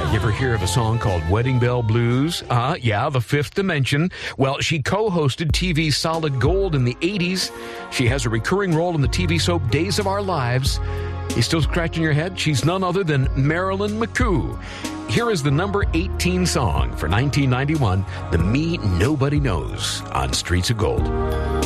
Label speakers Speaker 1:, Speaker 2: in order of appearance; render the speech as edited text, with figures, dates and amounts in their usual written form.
Speaker 1: You ever hear of a song called Wedding Bell Blues? Yeah, The Fifth Dimension. Well, she co-hosted TV's Solid Gold in the 80s. She has a recurring role in the TV soap Days of Our Lives. You still scratching your head? She's none other than Marilyn McCoo. Here is the number 18 song for 1991, The Me Nobody Knows on Streets of Gold.